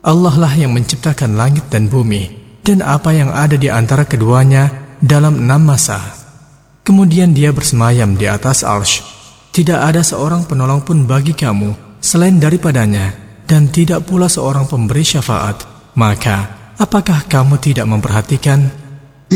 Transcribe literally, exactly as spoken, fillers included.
Allah lah yang menciptakan langit dan bumi dan apa yang ada di antara keduanya dalam enam masa. Kemudian dia bersemayam di atas arsy. Tidak ada seorang penolong pun bagi kamu selain daripadanya, dan tidak pula seorang pemberi syafaat. Maka apakah kamu tidak memperhatikan